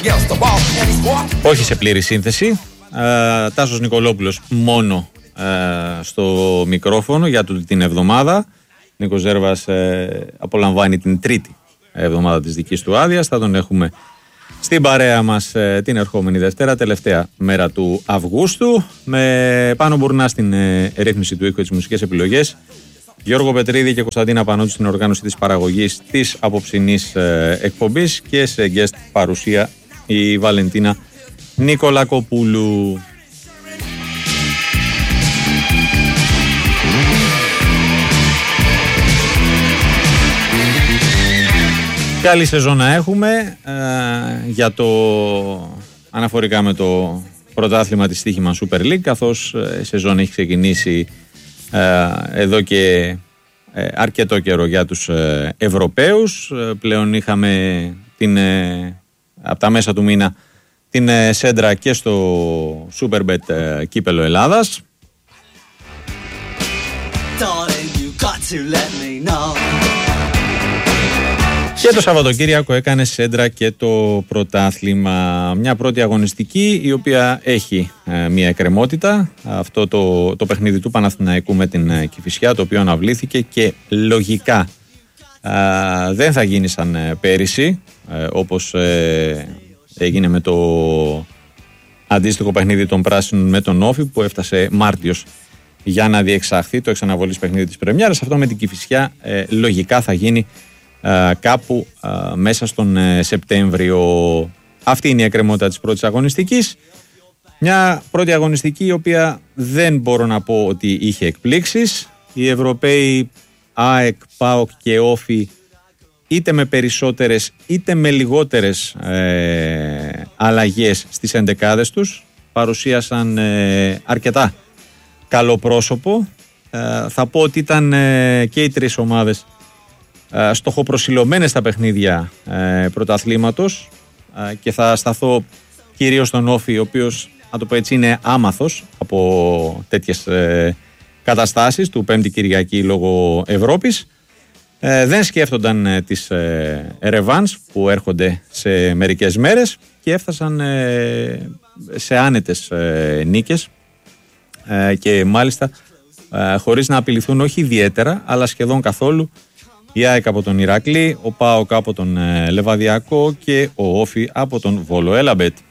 Όχι σε πλήρη σύνθεση. Τάσος Νικολόπουλος μόνο στο μικρόφωνο για την εβδομάδα. Νίκος Ζέρβας απολαμβάνει την τρίτη εβδομάδα της δικής του άδειας. Θα τον έχουμε στην παρέα μας την ερχόμενη Δευτέρα, τελευταία μέρα του Αυγούστου, με Πάνο Μπουρνά στην ρύθμιση του ήχου και τις μουσικές επιλογές, Γιώργο Πετρίδη και Κωνσταντίνα Πανότη στην οργάνωση της παραγωγής της απόψινής εκπομπής, και σε guest παρουσία η Βαλεντίνα Νικολακοπούλου. Καλή σεζόν να έχουμε για αναφορικά με το πρωτάθλημα της Στοίχημα Super League, καθώς η σεζόν έχει ξεκινήσει εδώ και αρκετό καιρό για τους Ευρωπαίους. Πλέον είχαμε από τα μέσα του μήνα την σέντρα και στο Superbet Κύπελλο Ελλάδας. Και το Σαββατοκύριακο έκανε σέντρα και το πρωτάθλημα. Μια πρώτη αγωνιστική η οποία έχει μια εκκρεμότητα. Αυτό το παιχνίδι του Παναθηναϊκού με την Κηφισιά, το οποίο αναβλήθηκε και λογικά δεν θα γίνει σαν πέρυσι, όπως έγινε με το αντίστοιχο παιχνίδι των Πράσινων με τον Όφη, που έφτασε Μάρτιος για να διεξαχθεί το εξαναβολής παιχνίδι της Πρεμιέρας. Αυτό με την Κηφισιά λογικά θα γίνει κάπου μέσα στον Σεπτέμβριο. Αυτή είναι η εκκρεμότητα της πρώτης αγωνιστικής. Μια πρώτη αγωνιστική η οποία δεν μπορώ να πω ότι είχε εκπλήξεις. Οι Ευρωπαίοι ΑΕΚ, ΠΑΟΚ και Όφη, είτε με περισσότερες είτε με λιγότερες αλλαγές στις εντεκάδες τους, παρουσίασαν αρκετά καλό πρόσωπο. Θα πω ότι ήταν και οι τρεις ομάδες στοχοπροσιλωμένες στα παιχνίδια πρωταθλήματος, και θα σταθώ κυρίως στον Όφη, ο οποίος, να το πω έτσι, είναι άμαθος από τέτοιες καταστάσεις του Πέμπτη Κυριακή λόγω Ευρώπης. Δεν σκέφτονταν τις ρεβάνς που έρχονται σε μερικές μέρες και έφτασαν σε άνετες νίκες, και μάλιστα χωρίς να απειληθούν όχι ιδιαίτερα αλλά σχεδόν καθόλου η ΑΕΚ από τον Ηρακλή, ο ΠΑΟΚ από τον Λεβαδιακό και ο Όφη από τον Βόλο Έλαμπετ.